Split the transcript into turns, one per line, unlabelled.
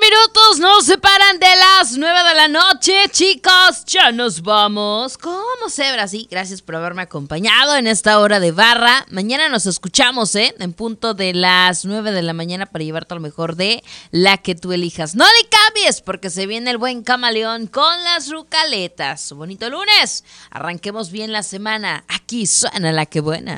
minutos nos separan de las 9 de la noche, chicos. Ya nos vamos. Como cebra, sí. Gracias por haberme acompañado en esta hora de barra. Mañana nos escuchamos, en punto de las 9 de la mañana para llevarte lo mejor de la que tú elijas. No le cambies porque se viene el buen camaleón con las rucaletas. Bonito lunes. Arranquemos bien la semana. Aquí suena la que buena.